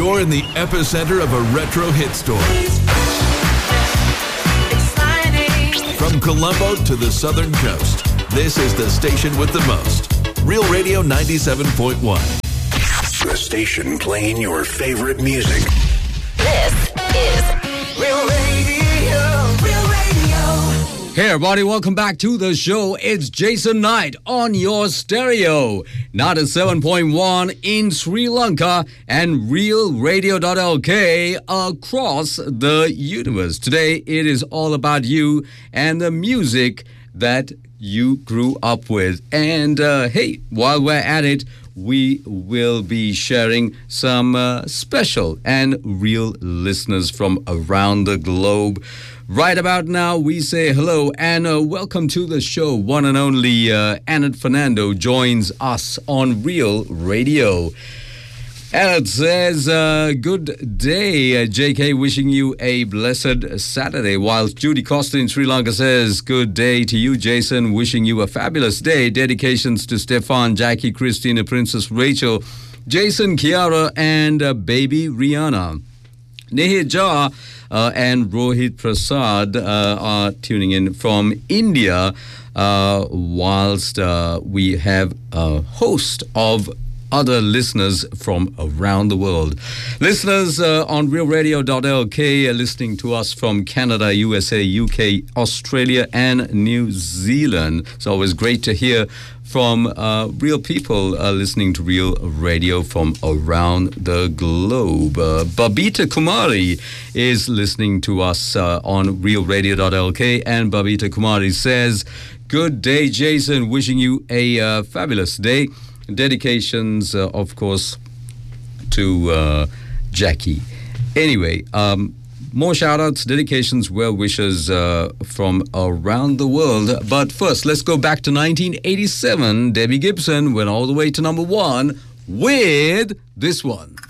You're in the epicenter of a retro hit story. From Colombo to the southern coast, this is the station with the most. Real Radio 97.1. The station playing your favorite music. This is Real Radio. Real Radio. Hey everybody, welcome back to the show. It's Jason Knight on your stereo. 97.1 in Sri Lanka and realradio.lk across the universe. Today it is all about you and the music that you grew up with. And hey, while we're at it, we will be sharing some special and real listeners from around the globe. Right about now, we say hello and welcome to the show. One and only Annette Fernando joins us on Real Radio. And it says, good day, JK, wishing you a blessed Saturday. Whilst Judy Costa in Sri Lanka says, good day to you, Jason, wishing you a fabulous day. Dedications to Stefan, Jackie, Christina, Princess Rachel, Jason, Kiara, and baby Rihanna. Nehir Jha and Rohit Prasad are tuning in from India, whilst we have a host of other listeners from around the world. Listeners on realradio.lk listening to us from Canada, USA, UK, Australia, and New Zealand. It's always great to hear from real people listening to Real Radio from around the globe. Babita Kumari is listening to us on realradio.lk, and Babita Kumari says, good day, Jason, wishing you a fabulous day. Dedications, of course, to Jackie. Anyway, more shout-outs, dedications, well wishes from around the world. But first, let's go back to 1987. Debbie Gibson went all the way to number one with this one.